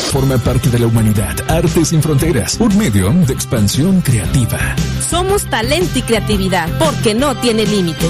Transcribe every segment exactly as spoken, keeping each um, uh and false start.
Forma parte de la humanidad. Arte Sin Fronteras, un medio de expansión creativa. Somos talento y creatividad, porque no tiene límites.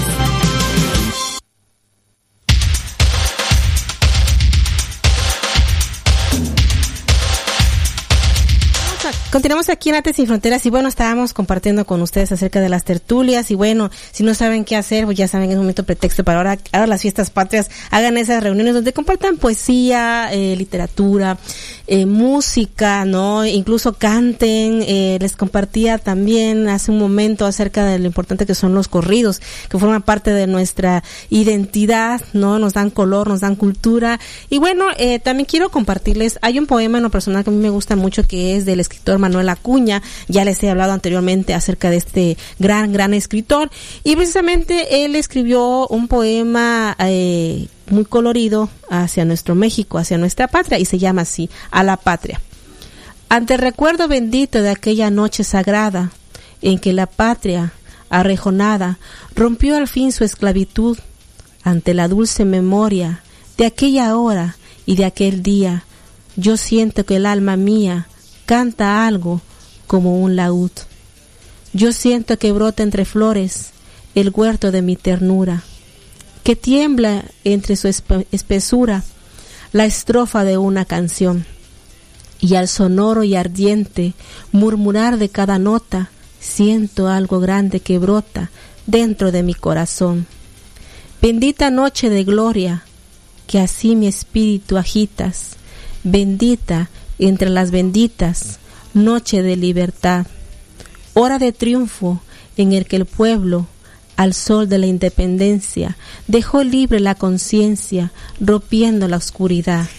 Continuamos aquí en Arte Sin Fronteras y bueno, estábamos compartiendo con ustedes acerca de las tertulias y bueno, si no saben qué hacer, pues ya saben, es un momento pretexto para ahora, ahora las fiestas patrias, hagan esas reuniones donde compartan poesía, eh, literatura, eh, música, ¿no? Incluso canten. Eh, les compartía también hace un momento acerca de lo importante que son los corridos, que forman parte de nuestra identidad, ¿no? Nos dan color, nos dan cultura. Y bueno, eh, también quiero compartirles, hay un poema en lo personal que a mí me gusta mucho, que es del escritor Manuel Acuña. Ya les he hablado anteriormente acerca de este gran, gran escritor, y precisamente él escribió un poema eh, muy colorido hacia nuestro México, hacia nuestra patria, y se llama así: A la patria. Ante el recuerdo bendito de aquella noche sagrada en que la patria arrejonada rompió al fin su esclavitud, ante la dulce memoria de aquella hora y de aquel día, yo siento que el alma mía canta algo como un laúd. Yo siento que brota entre flores el huerto de mi ternura, que tiembla entre su espe- espesura la estrofa de una canción, y al sonoro y ardiente murmurar de cada nota siento algo grande que brota dentro de mi corazón. Bendita noche de gloria, que así mi espíritu agitas, bendita entre las benditas, noche de libertad, hora de triunfo en el que el pueblo, al sol de la independencia, dejó libre la conciencia, rompiendo la oscuridad.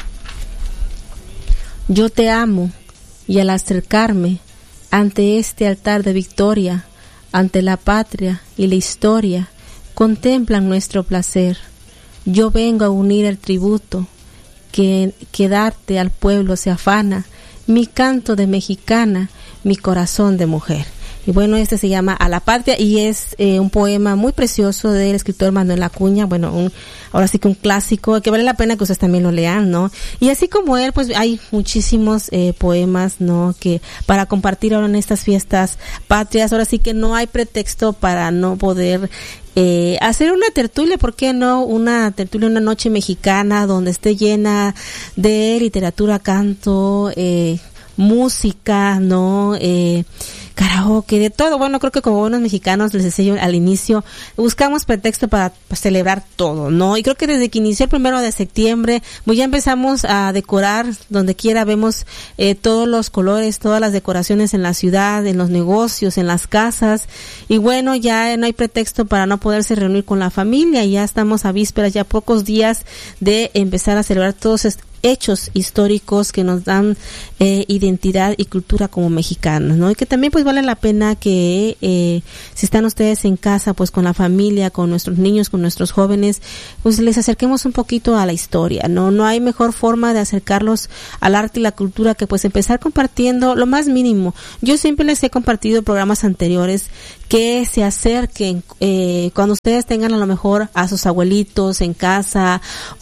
Yo te amo, y al acercarme ante este altar de victoria, ante la patria y la historia, contemplan nuestro placer. Yo vengo a unir el tributo, que, que darte al pueblo se afana, mi canto de mexicana, mi corazón de mujer. Y bueno, este se llama A la patria y es eh, un poema muy precioso del escritor Manuel Acuña. Bueno, un, ahora sí que un clásico que vale la pena que ustedes también lo lean, ¿no? Y así como él, pues hay muchísimos eh, poemas, ¿no? Que para compartir ahora en estas fiestas patrias, ahora sí que no hay pretexto para no poder Eh, hacer una tertulia, ¿por qué no? Una tertulia, una noche mexicana donde esté llena de literatura, canto, eh, música, ¿no? Eh, karaoke, de todo. Bueno, creo que como buenos mexicanos, les decía yo al inicio, buscamos pretexto para, para celebrar todo, ¿no? Y creo que desde que inició el primero de septiembre, pues ya empezamos a decorar, donde quiera vemos eh, todos los colores, todas las decoraciones en la ciudad, en los negocios, en las casas, y bueno, ya no hay pretexto para no poderse reunir con la familia, y ya estamos a vísperas, ya pocos días de empezar a celebrar todos estos hechos históricos que nos dan eh, identidad y cultura como mexicanos, ¿no? Y que también pues vale la pena que eh, si están ustedes en casa, pues con la familia, con nuestros niños, con nuestros jóvenes, pues les acerquemos un poquito a la historia, ¿no? No hay mejor forma de acercarlos al arte y la cultura que pues empezar compartiendo lo más mínimo. Yo siempre les he compartido programas anteriores que se acerquen eh, cuando ustedes tengan a lo mejor a sus abuelitos en casa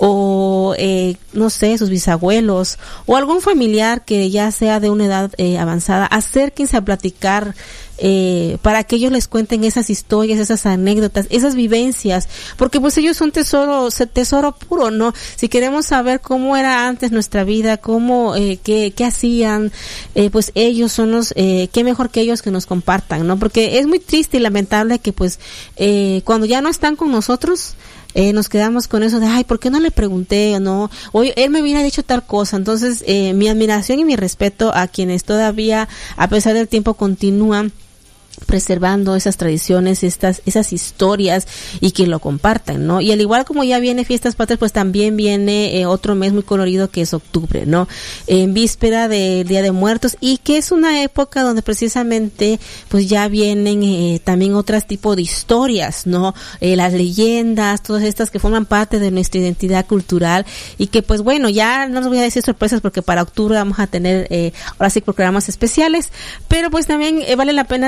o eh, no sé, sus bisabuelos o algún familiar que ya sea de una edad eh, avanzada, acérquense a platicar eh, para que ellos les cuenten esas historias, esas anécdotas, esas vivencias, porque pues ellos son tesoro, tesoro puro, ¿no? Si queremos saber cómo era antes nuestra vida, cómo, eh, qué, qué hacían, eh, pues ellos son los, eh, qué mejor que ellos que nos compartan, ¿no? Porque es muy triste y lamentable que pues eh, cuando ya no están con nosotros, Eh, nos quedamos con eso de, ay, ¿por qué no le pregunté o no? Oye, él me hubiera dicho tal cosa. Entonces, eh, mi admiración y mi respeto a quienes todavía, a pesar del tiempo, continúan preservando esas tradiciones, estas, esas historias y que lo compartan, ¿no? Y al igual como ya viene Fiestas Patrias, pues también viene eh, otro mes muy colorido que es octubre, ¿no? En víspera del Día de Muertos y que es una época donde precisamente pues ya vienen eh, también otros tipos de historias, ¿no? Eh, las leyendas, todas estas que forman parte de nuestra identidad cultural y que pues bueno, ya no les voy a decir sorpresas porque para octubre vamos a tener eh, ahora sí programas especiales, pero pues también eh, vale la pena de que pues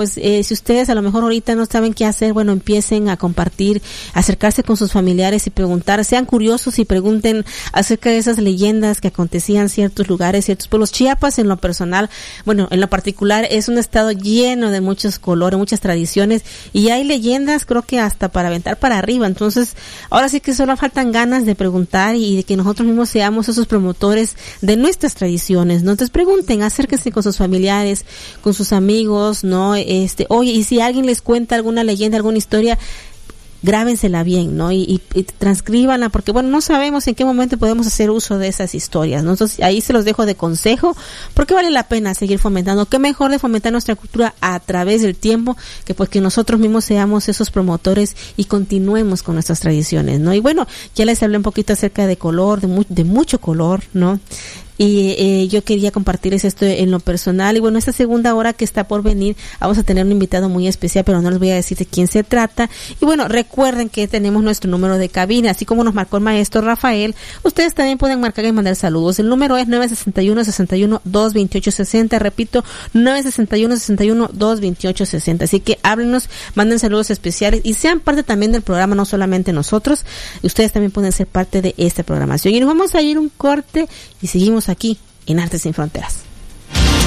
pues eh, si ustedes a lo mejor ahorita no saben qué hacer, bueno, empiecen a compartir, acercarse con sus familiares y preguntar, sean curiosos y pregunten acerca de esas leyendas que acontecían en ciertos lugares, ciertos pueblos. Chiapas, en lo personal, bueno, en lo particular, es un estado lleno de muchos colores, muchas tradiciones, y hay leyendas, creo que hasta para aventar para arriba. Entonces, ahora sí que solo faltan ganas de preguntar y de que nosotros mismos seamos esos promotores de nuestras tradiciones, ¿no? Entonces, pregunten, acérquense con sus familiares, con sus amigos, ¿no? Este, oye, y si alguien les cuenta alguna leyenda, alguna historia, grábensela bien, ¿no? Y, y, y transcríbanla, porque bueno, no sabemos en qué momento podemos hacer uso de esas historias, ¿no? Entonces, ahí se los dejo de consejo, porque vale la pena seguir fomentando. Qué mejor de fomentar nuestra cultura a través del tiempo, que pues que nosotros mismos seamos esos promotores y continuemos con nuestras tradiciones, ¿no? Y bueno, ya les hablé un poquito acerca de color, de, mu- de mucho color, ¿no? Y eh, yo quería compartirles esto en lo personal. Y bueno, esta segunda hora que está por venir, vamos a tener un invitado muy especial, pero no les voy a decir de quién se trata. Y bueno, recuerden que tenemos nuestro número de cabina, así como nos marcó el maestro Rafael. Ustedes también pueden marcar y mandar saludos. El número es nueve seis uno, seis uno, dos dos ocho seis cero. Repito, nueve seis uno, seis uno, dos dos ocho seis cero. Así que háblenos, manden saludos especiales y sean parte también del programa, no solamente nosotros. Ustedes también pueden ser parte de esta programación. Y nos vamos a ir un corte y seguimos aquí en Artes Sin Fronteras.